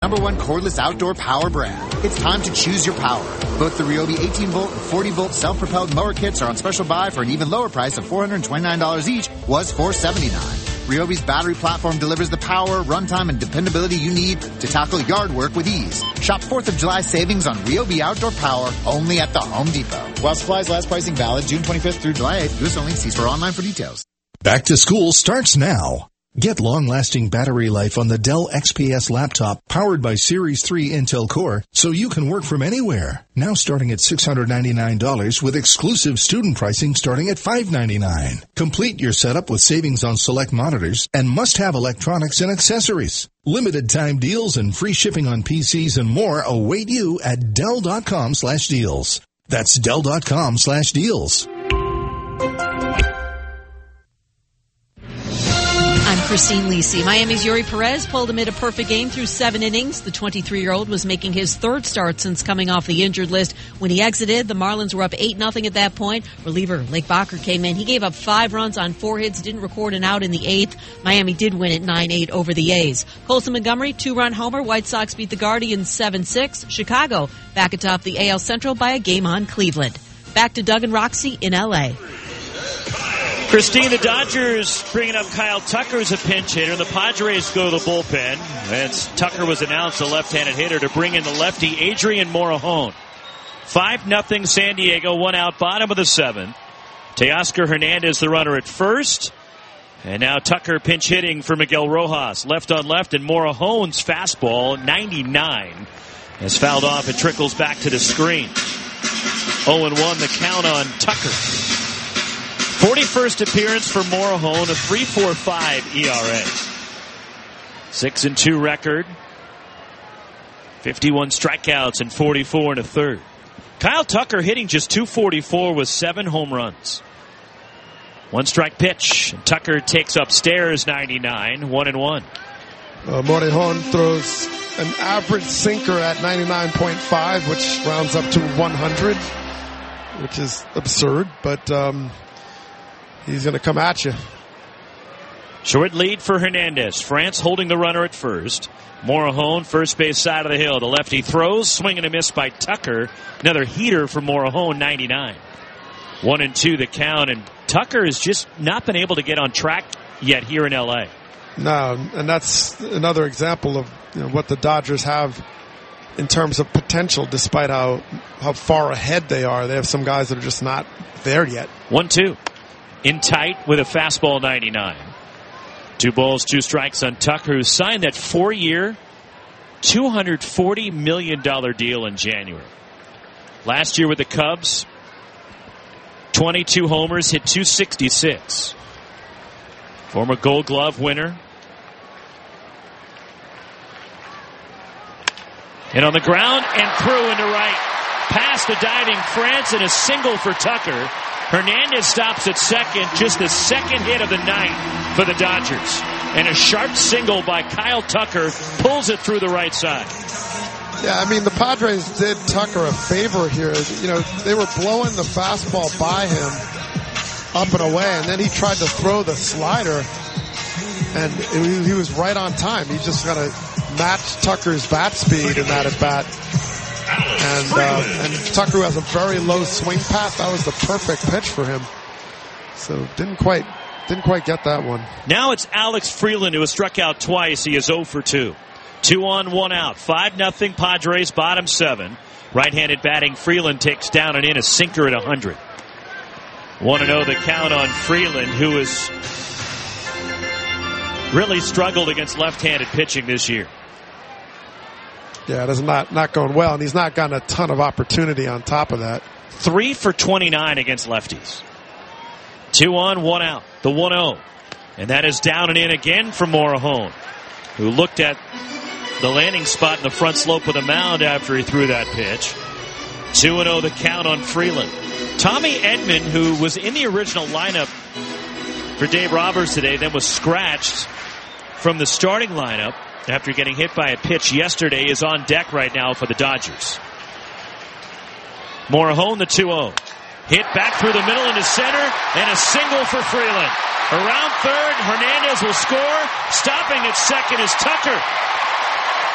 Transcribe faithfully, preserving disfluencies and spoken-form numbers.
number one cordless outdoor power brand. It's time to choose your power. Both the Ryobi eighteen volt and forty volt self-propelled mower kits are on special buy for an even lower price of four hundred twenty-nine dollars each, was four hundred seventy-nine dollars. Ryobi's battery platform delivers the power, runtime, and dependability you need to tackle yard work with ease. Shop fourth of July savings on Ryobi Outdoor Power only at the Home Depot. While supplies last, pricing valid June twenty-fifth through July eighth. U S only. See store online for details. Back to school starts now. Get long-lasting battery life on the Dell X P S laptop powered by Series three Intel Core so you can work from anywhere. Now starting at six hundred ninety-nine dollars with exclusive student pricing starting at five hundred ninety-nine dollars. Complete your setup with savings on select monitors and must-have electronics and accessories. Limited time deals and free shipping on P Cs and more await you at Dell.com slash deals. That's Dell.com slash deals. I'm Christine Lisi. Miami's Yuri Perez pulled amid a perfect game through seven innings. The twenty-three-year-old was making his third start since coming off the injured list. When he exited, the Marlins were up eight nothing at that point. Reliever Lake Bacher came in. He gave up five runs on four hits, didn't record an out in the eighth. Miami did win at nine eight over the A's. Colson Montgomery, two-run homer. White Sox beat the Guardians seven six. Chicago back atop the A L Central by a game on Cleveland. Back to Doug and Roxy in L A. Christine, the Dodgers bringing up Kyle Tucker as a pinch hitter. The Padres go to the bullpen. And Tucker was announced a left-handed hitter to bring in the lefty Adrian Morejon. five nothing San Diego, one out, bottom of the seventh. Teoscar Hernandez, the runner at first. And now Tucker pinch hitting for Miguel Rojas. Left on left, and Morejon's fastball, ninety-nine, has fouled off. It trickles back to the screen. oh and one the count on Tucker. forty-first appearance for Morejon, a three point four five E R A. six and two record. fifty-one strikeouts and forty-four and a third. Kyle Tucker hitting just two forty-four with seven home runs. One strike pitch. Tucker takes upstairs, ninety-nine, one and one. Uh, Morejon throws an average sinker at ninety-nine point five, which rounds up to one hundred, which is absurd, but um, he's going to come at you. Short lead for Hernandez. France holding the runner at first. Morejon, first base side of the hill. The lefty throws, swing and a miss by Tucker. Another heater for Morejon, ninety-nine. One and two the count, and Tucker has just not been able to get on track yet here in L A. No, and that's another example of, you know, what the Dodgers have in terms of potential, despite how how far ahead they are. They have some guys that are just not there yet. One two. In tight with a fastball, ninety-nine. Two balls, two strikes on Tucker, who signed that four-year, two hundred forty million dollars deal in January. Last year with the Cubs, twenty-two homers, hit two sixty-six. Former Gold Glove winner. And on the ground and through into right. Past the diving France and a single for Tucker. Hernandez stops at second, just the second hit of the night for the Dodgers. And a sharp single by Kyle Tucker pulls it through the right side. Yeah, I mean, the Padres did Tucker a favor here. You know, they were blowing the fastball by him up and away, and then he tried to throw the slider, and it, he was right on time. He just got to match Tucker's bat speed in that at bat. And, uh, and Tucker has a very low swing path. That was the perfect pitch for him. So didn't quite, didn't quite get that one. Now it's Alex Freeland, who has struck out twice. He is oh for two. Two on, one out. five nothing Padres, bottom seven. Right-handed batting Freeland takes down and in a sinker at one hundred. one and oh the count on Freeland, who has really struggled against left-handed pitching this year. Yeah, it is not, not going well, and he's not gotten a ton of opportunity on top of that. Three for twenty-nine against lefties. Two on, one out. The one oh. And that is down and in again for Morejon, who looked at the landing spot in the front slope of the mound after he threw that pitch. two and oh the count on Freeland. Tommy Edman, who was in the original lineup for Dave Roberts today, then was scratched from the starting lineup after getting hit by a pitch yesterday, is on deck right now for the Dodgers. Morejon, the two oh. Hit back through the middle into center, and a single for Freeland. Around third, Hernandez will score. Stopping at second is Tucker.